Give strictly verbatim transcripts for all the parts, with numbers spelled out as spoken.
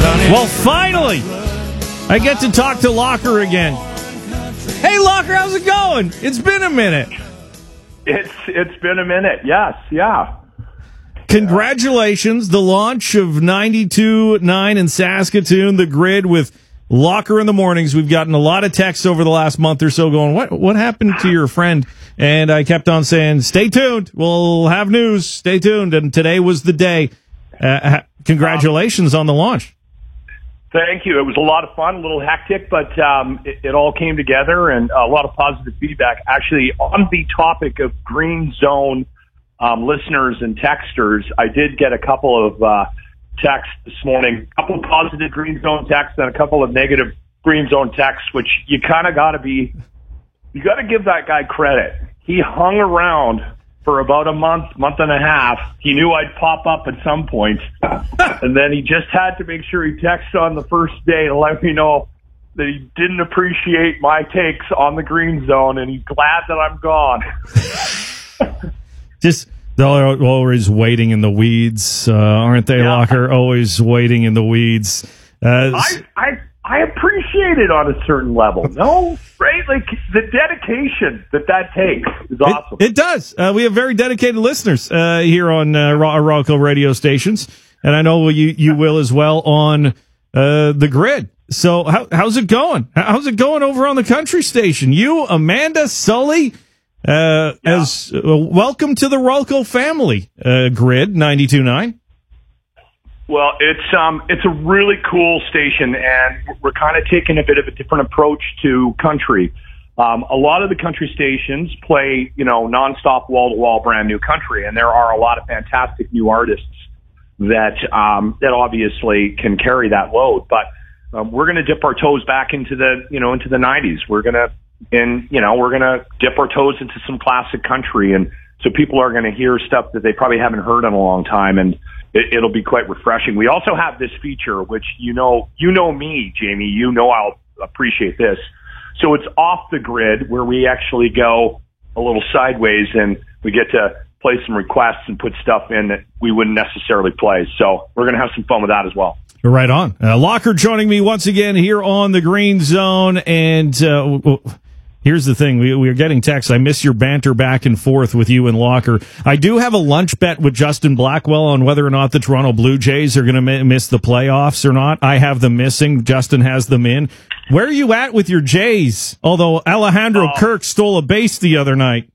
Well, finally, I get to talk to Locker again. Hey, Locker, how's it going? It's been a minute. It's It's been a minute, yes, yeah. Congratulations, the launch of ninety-two point nine in Saskatoon, the grid with Locker in the mornings. We've gotten a lot of texts over the last month or so going, what what happened to your friend? And I kept on saying, stay tuned. We'll have news. Stay tuned. And today was the day. Uh, congratulations um, on the launch. Thank you. It was a lot of fun, a little hectic, but um, it, it all came together and a lot of positive feedback. Actually, on the topic of Green Zone um, listeners and texters, I did get a couple of uh, texts this morning, a couple of positive Green Zone texts and a couple of negative Green Zone texts, which you kind of got to be, you got to give that guy credit. He hung around for about a month, month and a half. He knew I'd pop up at some point. And then he just had to make sure he texted on the first day to let me know that he didn't appreciate my takes on the Green Zone, and he's glad that I'm gone. Just, they're always waiting in the weeds, uh, aren't they, yeah. Locker? Always waiting in the weeds. Uh, I, I I appreciate it on a certain level. No, right? Like the dedication that that takes is awesome. It, it does. Uh, we have very dedicated listeners uh, here on uh, Rolco radio stations, and I know you you will as well on uh, the grid. So how, how's it going? How's it going over on the country station? You, Amanda, Sully, uh, yeah. as uh, welcome to the Rolco family. Uh, grid ninety-two point nine. Well, it's um, it's a really cool station, and we're kind of taking a bit of a different approach to country. Um, a lot of the country stations play, you know, nonstop, wall-to-wall, brand new country, and there are a lot of fantastic new artists that um, that obviously can carry that load. But um, we're going to dip our toes back into the, you know, into the nineties. We're going to, and you know, we're going to dip our toes into some classic country, and so people are going to hear stuff that they probably haven't heard in a long time, and It, it'll be quite refreshing. We also have this feature, which you know, you know me, Jamie, you know I'll appreciate this. So it's off the grid, where we actually go a little sideways and we get to play some requests and put stuff in that we wouldn't necessarily play. So we're going to have some fun with that as well. Right on. Uh, Locker joining me once again here on the Green Zone, and uh, w- here's the thing. We, we are getting texts. I miss your banter back and forth with you and Locker. I do have a lunch bet with Justin Blackwell on whether or not the Toronto Blue Jays are going to mi- miss the playoffs or not. I have them missing. Justin has them in. Where are you at with your Jays? Although Alejandro oh. Kirk stole a base the other night.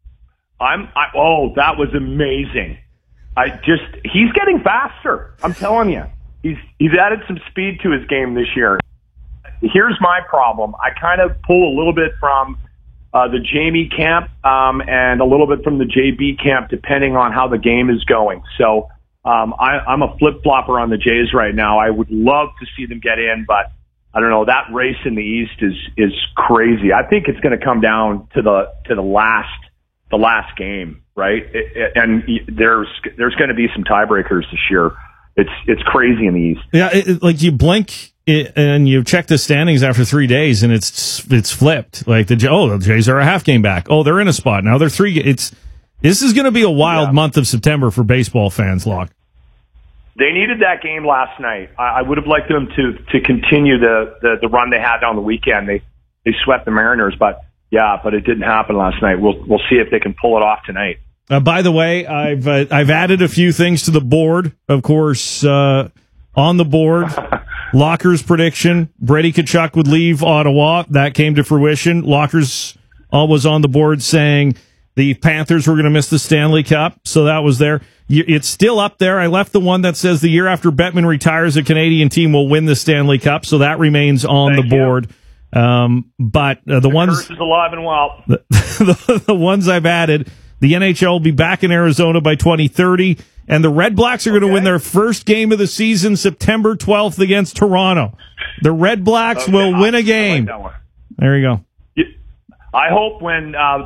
I'm, I, oh, that was amazing. I just, he's getting faster. I'm telling you. He's, he's added some speed to his game this year. Here's my problem. I kind of pull a little bit from uh, the Jamie camp um, and a little bit from the J B camp, depending on how the game is going. So um, I, I'm a flip-flopper on the Jays right now. I would love to see them get in, but I don't know. That race in the East is is crazy. I think it's going to come down to the to the last the last game, right? It, it, and there's there's going to be some tiebreakers this year. It's it's crazy in the East. Yeah, it, it, like you blink. It, and you check the standings after three days, and it's it's flipped. Like the oh, the Jays are a half game back. Oh, they're in a spot now. They're three. It's this is going to be a wild yeah. month of September for baseball fans. Lock. They needed that game last night. I, I would have liked them to to continue the, the the run they had on the weekend. They they swept the Mariners, but yeah, but it didn't happen last night. We'll we'll see if they can pull it off tonight. Uh, by the way, I've uh, I've added a few things to the board. Of course, uh, on the board. Locker's prediction, Brady Tkachuk would leave Ottawa. That came to fruition. Locker's uh, was on the board saying the Panthers were going to miss the Stanley Cup, so that was there. It's still up there. I left the one that says the year after Bettman retires, a Canadian team will win the Stanley Cup, so that remains on Thank the board. Um, but uh, the, the ones... curse is alive and well. The, the, the ones I've added, the N H L will be back in Arizona by twenty thirty. And the Red Blacks are going okay. to win their first game of the season September twelfth against Toronto. The Red Blacks okay. will win a game. I like that one. There you go. I hope when uh,